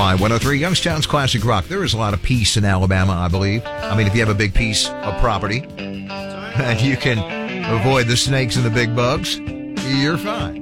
Y103, Youngstown's Classic Rock. There is a lot of peace in Alabama, I believe. I mean, if you have a big piece of property and you can avoid the snakes and the big bugs, you're fine.